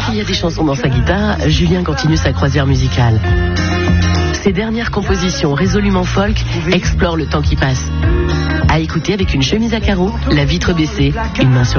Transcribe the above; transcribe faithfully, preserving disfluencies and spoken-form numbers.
qu'il y a des chansons dans sa guitare, Julien continue sa croisière musicale. Ses dernières compositions résolument folk explorent le temps qui passe. À écouter avec une chemise à carreaux, la vitre baissée, une main sur